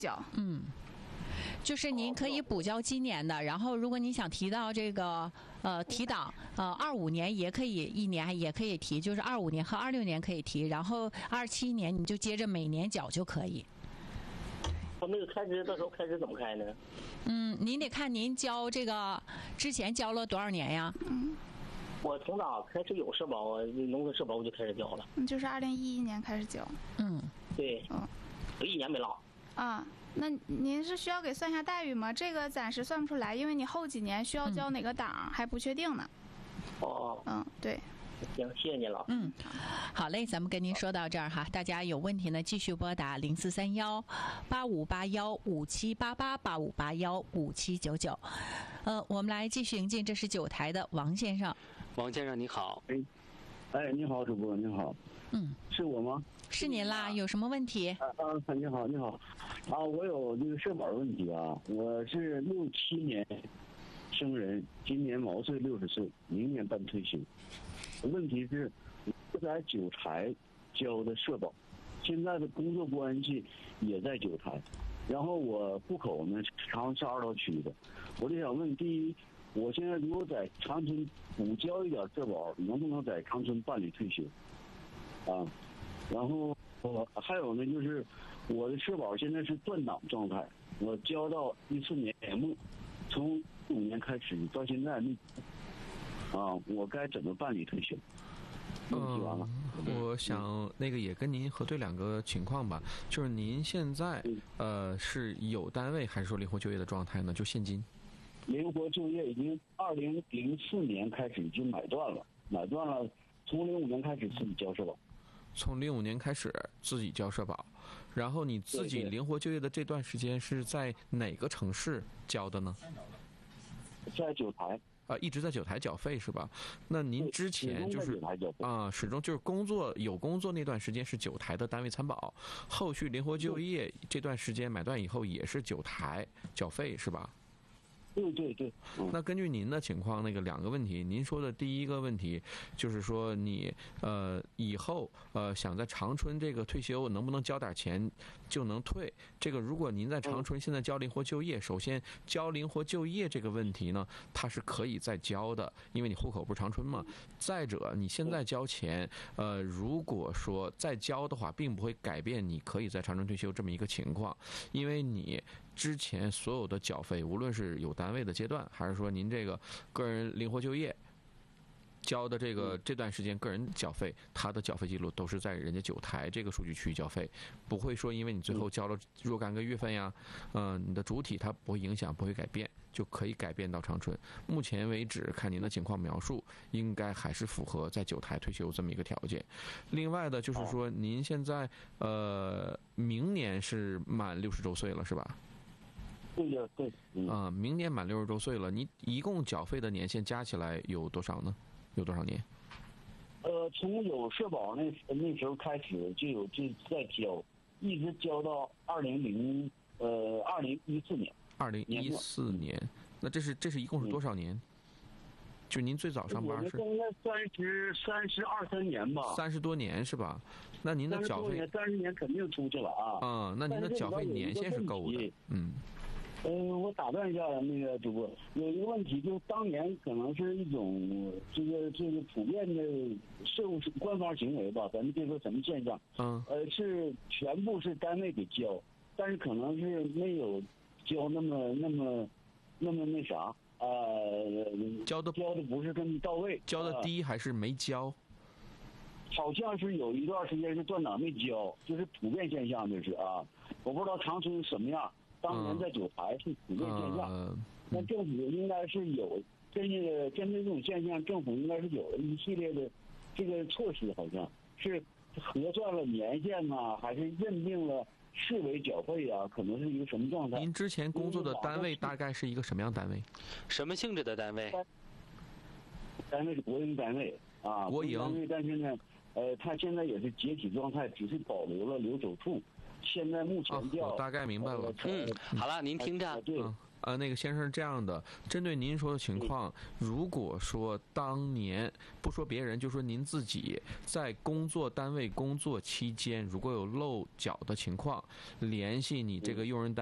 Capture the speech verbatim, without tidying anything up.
缴。 嗯。就是您可以补交今年的，然后如果您想提到这个呃提档呃二五年也可以，一年也可以提，就是二五年和二六年可以提，然后二七年你就接着每年缴就可以。 我那个开支到时候开支怎么开呢？ 嗯，您得看您交这个之前交了多少年呀？ 嗯， 我从哪开始有社保啊？农村社保我就开始交了。 嗯，就是二零一一年开始交。 嗯， 对， 嗯， 我一年没落。 啊，那您是需要给算下待遇吗？这个暂时算不出来，因为你后几年需要交哪个档、嗯、还不确定呢。 哦， 嗯，对。 行，谢谢您了。 嗯，好嘞，咱们跟您说到这儿哈，大家有问题呢继续拨打零四三幺八五八幺五七八八八五八幺五七九九。呃，我们来继续迎进，这是九台的王先生。 王先生你好。 哎，哎，你好，主播你好。 嗯， 是我吗？ 是您啦，有什么问题？ 啊啊，你好，你好，啊，我有这个社保问题啊，我是六七年生人，今年毛岁六十岁，明年办退休。问题是我在九台交的社保，现在的工作关系也在九台，然后我户口呢长春是二道区的，我就想问，第一，我现在如果在长春补交一点社保，能不能在长春办理退休？啊？然后我还有呢，就是我的社保现在是断档状态，我交到一四年年末，从一五年开始到现在没啊，我该怎么办理退休？问题完了。 嗯，我想那个也跟您核对两个情况吧，就是您现在呃是有单位还是说灵活就业的状态呢？就现金？ 灵活就业已经二零零四年开始已经买断了，买断了，从零五年开始自己交社保。 从零五年开始自己交社保，然后你自己灵活就业的这段时间是在哪个城市交的呢？ 在九台。 啊，一直在九台缴费是吧？那您之前就是啊，始终就是工作有工作那段时间是九台的单位参保，后续灵活就业这段时间买断以后也是九台缴费是吧？ 对对对。 嗯、那根据您的情况，那个两个问题，您说的第一个问题就是说你呃以后呃想在长春这个退休能不能交点钱就能退？这个如果您在长春现在交灵活就业，首先交灵活就业这个问题呢，它是可以再交的，因为你户口不是长春嘛。再者，你现在交钱，呃，如果说再交的话，并不会改变你可以在长春退休这么一个情况，因为你之前所有的缴费，无论是有单位的阶段，还是说您这个个人灵活就业交的这个这段时间个人缴费，他的缴费记录都是在人家九台这个数据区域缴费，不会说因为你最后交了若干个月份呀，嗯、呃，你的主体它不会影响，不会改变，就可以改变到长春。目前为止，看您的情况描述，应该还是符合在九台退休这么一个条件。另外的就是说，您现在呃，明年是满六十周岁了，是吧？ 对的，对。啊、 嗯呃，明年满六十周岁了，你一共缴费的年限加起来有多少呢？有多少年？ 呃，从有社保那那时候开始就有就在交，一直交到二零零呃二零一四年。 二零一四年，那这是这是一共是多少年？嗯、就您最早上班是？ 应该三十三十二三年吧。 三十多年是吧？那您的缴费三十年肯定出去了啊。 啊、嗯，那您的缴费年限是够的。嗯。 呃，我打断一下那个主播，有一个问题，就是当年可能是一种这个这个普遍的社会官方行为吧，咱们别说什么现象， 嗯， 呃，是全部是单位给交，但是可能是没有交那么那么那么那啥，呃， 交的交的不是这么到位， 交的低还是没交？呃、 好像是有一段时间是断档没交，就是普遍现象，就是啊，我不知道长春什么样。当年在九台是普遍现象， 嗯、 那政府应该是有针对针对这种现象，政府应该是有了一系列的这个措施，好像是核算了年限呐、啊，还是认定了视为缴费啊？可能是一个什么状态？ 您之前工作的单位大概是一个什么样单位？ 什么性质的单位？ 单位是国营单位啊， 国营单位，但是呢，呃，它现在也是解体状态，只是保留了留守处。现在目前叫、 哦、我大概明白了。 嗯，好了，您听着， 对， 呃，那个先生是这样的，针对您说的情况，如果说当年不说别人，就说您自己在工作单位工作期间，如果有漏缴的情况，联系你这个用人单